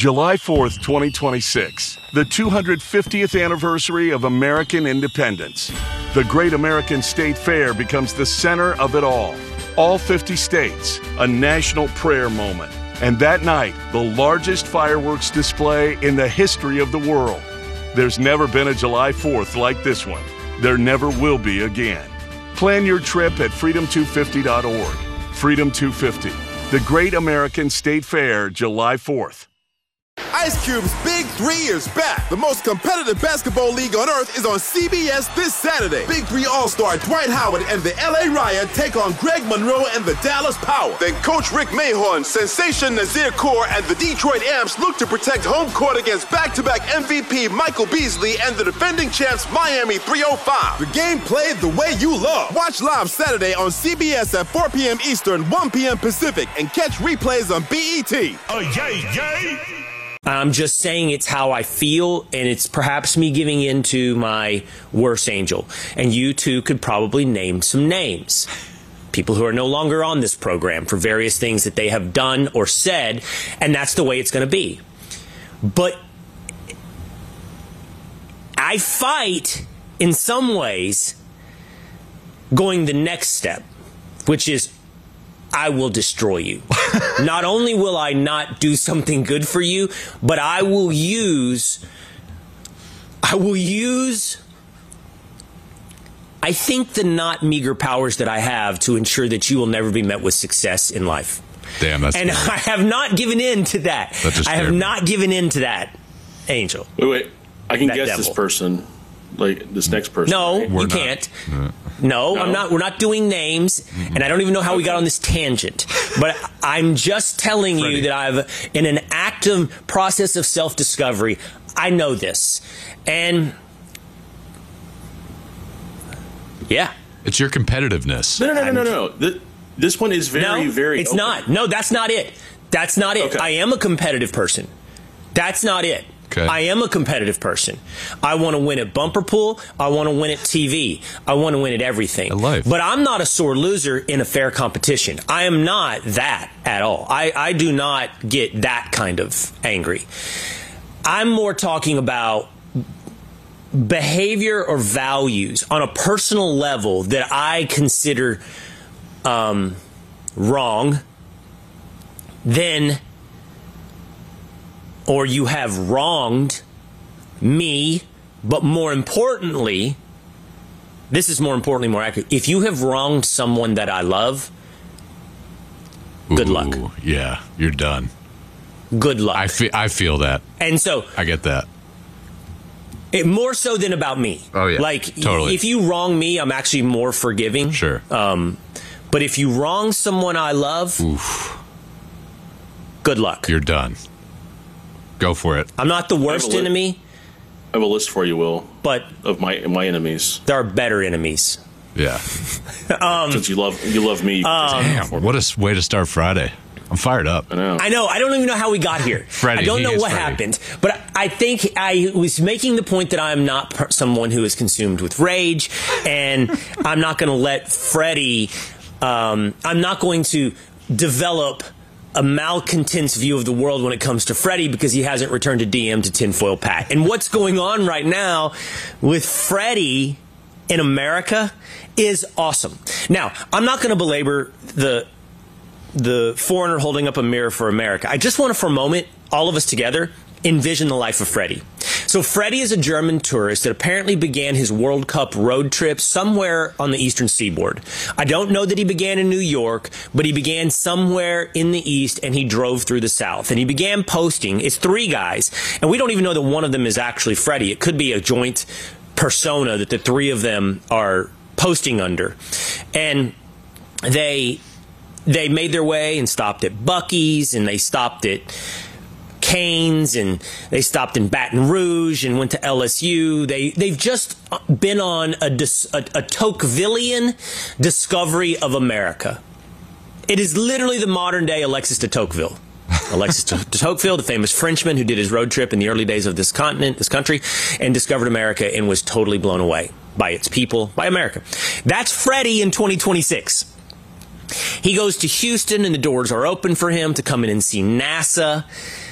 July 4th, 2026, the 250th anniversary of American independence. The Great American State Fair becomes the center of it all. All 50 states, a national prayer moment. And that night, the largest fireworks display in the history of the world. There's never been a July 4th like this one. There never will be again. Plan your trip at freedom250.org. Freedom 250, the Great American State Fair, July 4th. Ice Cube's Big 3 is back. The most competitive basketball league on earth is on CBS this Saturday. Big 3 All-Star Dwight Howard and the LA Riot take on Greg Monroe and the Dallas Power. Then Coach Rick Mahorn, Sensation Nazir Kaur, and the Detroit Amps look to protect home court against back-to-back MVP Michael Beasley and the defending champs Miami 305. The game played the way you love. Watch live Saturday on CBS at 4 p.m. Eastern, 1 p.m. Pacific, and catch replays on BET. Oh, yay, yay! I'm just saying it's how I feel, and it's perhaps me giving in to my worst angel. And you too could probably name some names. People who are no longer on this program for various things that they have done or said, and that's the way it's going to be. But I fight, in some ways, going the next step, which is I will destroy you. Not only will I not do something good for you, but I will use, I think, the not meager powers that I have to ensure that you will never be met with success in life. Damn, that's and scary. I have not given in to that. I have not given in to that, Angel. Wait. I can guess devil. this person, like this next person. No, right? you can't. No, I'm not. We're not doing names, and I don't even know how we got on this tangent. But I'm just telling you that I've, in an active process of self-discovery, I know this, and yeah, it's your competitiveness. No. This one is very. It's open. not. No, that's not it. That's not it. Okay. I am a competitive person. That's not it. Okay. I am a competitive person. I want to win at bumper pool. I want to win at TV. I want to win at everything. But I'm not a sore loser in a fair competition. I am not that at all. I do not get that kind of angry. I'm more talking about behavior or values on a personal level that I consider wrong, then, or you have wronged me, but more importantly, this is more importantly more accurate, if you have wronged someone that I love, good luck. Yeah, you're done. Good luck. I feel that. And so I get that. More so than about me. Oh, yeah. Like, totally. if you wrong me, I'm actually more forgiving. Sure. But if you wrong someone I love, good luck. You're done. Go for it. I'm not the worst enemy. I have a list for you, Will. But of my enemies. There are better enemies. Yeah. Since you love me. Damn, what a way to start Friday. I'm fired up. I know. I don't even know how we got here. Freddie, I don't know what happened. But I think I was making the point that I'm not someone who is consumed with rage, and I'm not going to let Freddie. I'm not going to develop a malcontent's view of the world when it comes to Freddie because he hasn't returned a DM to Tinfoil Pat. And what's going on right now with Freddie in America is awesome. Now, I'm not going to belabor the foreigner holding up a mirror for America. I just want to, for a moment, all of us together, envision the life of Freddie. So Freddie is a German tourist that apparently began his World Cup road trip somewhere on the eastern seaboard. I don't know that he began in New York, but he began somewhere in the east, and he drove through the south. And he began posting. It's three guys, and we don't even know that one of them is actually Freddie. It could be a joint persona that the three of them are posting under. And they made their way and stopped at Buc-ee's, and they stopped at Canes, and they stopped in Baton Rouge and went to LSU. They've just been on a Tocquevillian discovery of America. It is literally the modern day Alexis de Tocqueville. Alexis de Tocqueville, the famous Frenchman who did his road trip in the early days of this country, and discovered America and was totally blown away by its people, by America. That's Freddie in 2026. He goes to Houston, and the doors are open for him to come in and see NASA.